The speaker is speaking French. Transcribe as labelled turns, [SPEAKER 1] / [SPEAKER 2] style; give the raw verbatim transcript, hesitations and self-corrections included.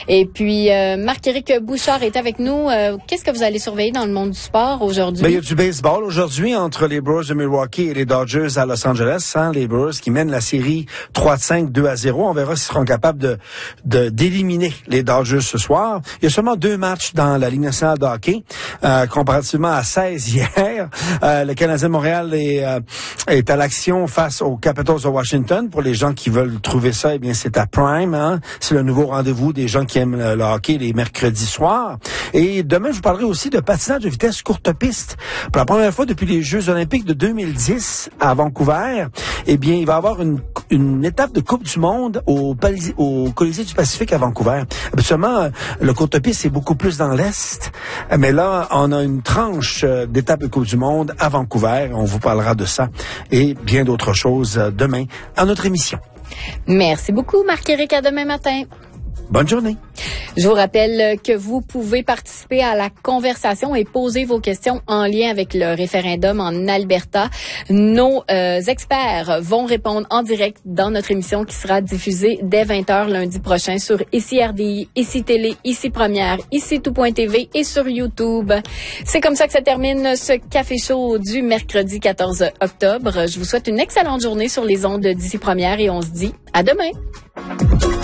[SPEAKER 1] Et puis, euh, Marc-Éric Bouchard est avec nous. Euh, qu'est-ce que vous allez surveiller dans le monde du sport aujourd'hui?
[SPEAKER 2] Ben, il y a du baseball aujourd'hui entre les Brewers de Milwaukee et les Dodgers à Los Angeles. Hein, les Brewers qui mènent la série trois à cinq, deux à zéro. On verra s'ils seront capables de, de d'éliminer les Dodgers ce soir. Il y a seulement deux matchs dans la Ligue nationale de hockey, euh, comparativement à seize hier. Euh, le Canadien de Montréal est, euh, est à l'action face aux Capitals de Washington. Pour les gens qui veulent trouver ça, eh bien, c'est à Prime. Hein. C'est le nouveau rendez-vous des gens qui aiment le, le hockey les mercredis soirs. Et demain, je vous parlerai aussi de patinage de vitesse courte piste. Pour la première fois depuis les Jeux olympiques de deux mille dix à Vancouver, eh bien, il va y avoir une, une étape de Coupe du monde au, Pali- au Colisée du Pacifique à Vancouver. Habituellement, le courte piste, c'est beaucoup plus dans l'Est. Mais là, on a une tranche d'étape de Coupe du monde à Vancouver. On vous parlera de ça et bien d'autres choses demain à notre émission.
[SPEAKER 1] Merci beaucoup, Marc-Éric. À demain matin.
[SPEAKER 2] Bonne journée.
[SPEAKER 1] Je vous rappelle que vous pouvez participer à la conversation et poser vos questions en lien avec le référendum en Alberta. Nos euh, experts vont répondre en direct dans notre émission qui sera diffusée dès vingt heures lundi prochain sur Ici R D I, Ici Télé, Ici Première, Ici Tout point T V et sur YouTube. C'est comme ça que ça termine ce Café Chaud du mercredi quatorze octobre. Je vous souhaite une excellente journée sur les ondes d'Ici Première et on se dit à demain.